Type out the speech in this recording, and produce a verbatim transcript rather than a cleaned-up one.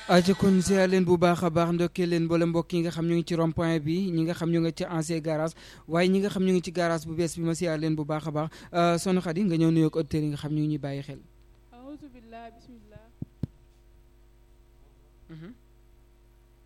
aja kon ziar leen bu baax a baax ndokkee leen mboolem mbokk yi nga xam ñu ngi ci rond point bi ñi nga xam ñu nga ci ancien garage waaye ñi nga xam ñu ngi ci garage bu bees bi ma ziar leen bu baax a baax soxna Khady nga ñëw nuyoo ak auditeurs yi nga xam ñu ngi ñuy bàyyi xel. Auzu billah bismillah.